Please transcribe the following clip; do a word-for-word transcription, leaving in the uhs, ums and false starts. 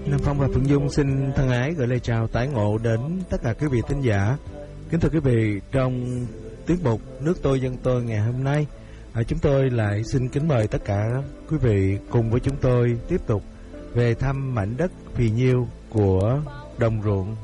Nam Phong và Phượng Dung xin thân ái gửi lời chào tái ngộ đến tất cả quý vị thính giả. Kính thưa quý vị, trong tiết mục Nước Tôi Dân Tôi ngày hôm nay, à, chúng tôi lại xin kính mời tất cả quý vị cùng với chúng tôi tiếp tục về thăm mảnh đất phì nhiêu của đồng ruộng